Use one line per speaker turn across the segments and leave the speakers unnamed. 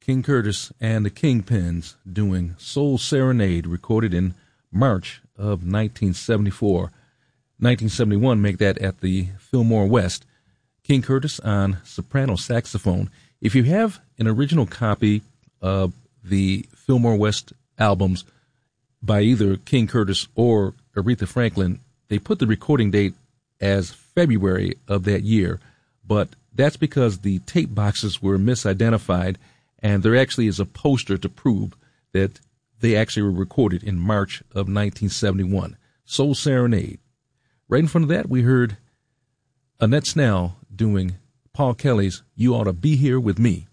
King Curtis and the Kingpins doing Soul Serenade, recorded in March of 1974. 1971, make that at the Fillmore West. King Curtis on soprano saxophone. If you have an original copy of the Fillmore West albums by either King Curtis or Aretha Franklin, they put the recording date as February of that year, but that's because the tape boxes were misidentified, and there actually is a poster to prove that they actually were recorded in March of 1971. Soul Serenade. Right in front of that, we heard Annette Snell doing Paul Kelly's You Ought to Be Here With Me.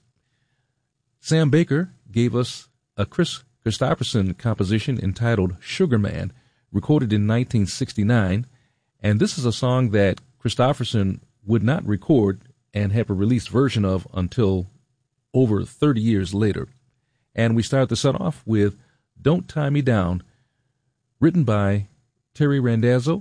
Sam Baker gave us a Chris Christopherson composition entitled Sugar Man, recorded in 1969, and this is a song that Christopherson would not record and have a released version of until over 30 years later. And we start the set off with Don't Tie Me Down, written by Terry Randazzo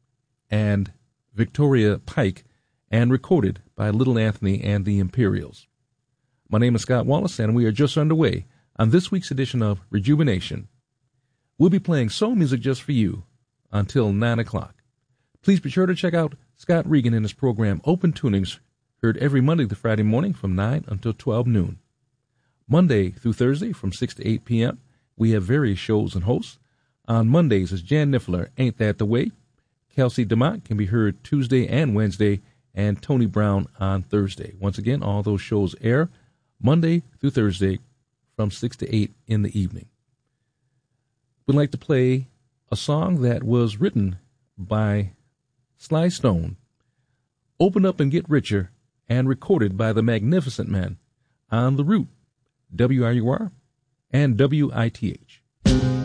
and Victoria Pike, and recorded by Little Anthony and the Imperials. My name is Scott Wallace, and we are just underway on this week's edition of Rejuvenation. We'll be playing soul music just for you until 9 o'clock. Please be sure to check out Scott Regan and his program Open Tunings, heard every Monday to Friday morning from 9 until 12 noon. Monday through Thursday from 6 to 8 p.m., we have various shows and hosts. On Mondays is Jan Niffler, Ain't That the Way? Kelsey DeMont can be heard Tuesday and Wednesday, and Tony Brown on Thursday. Once again, all those shows air Monday through Thursday from 6 to 8 in the evening. We'd like to play a song that was written by Sly Stone, Open Up and Get Richer, and recorded by the Magnificent Men on The Root, WRUR and WITH.